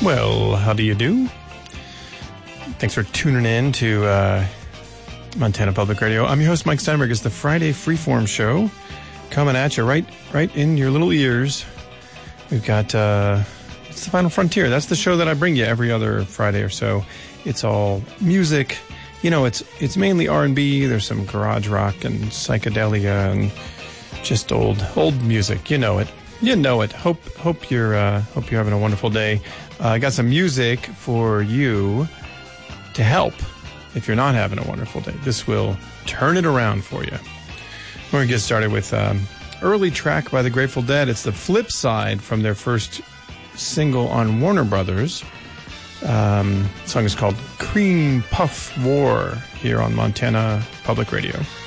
Well, how do you do? Thanks for tuning in to Montana Public Radio. I'm your host, Mike Steinberg. It's the Friday Freeform Show coming at you right in your little ears. We've got it's the Final Frontier. That's the show that I bring you every other Friday or so. It's all music. You know, it's mainly R&B. There's some garage rock and psychedelia and just old music. You know it. Hope you're having a wonderful day. I got some music for you to help if you're not having a wonderful day. This will turn it around for you. We're going to get started with early track by the Grateful Dead. It's the flip side from their first single on Warner Brothers. The song is called Cream Puff War here on Montana Public Radio.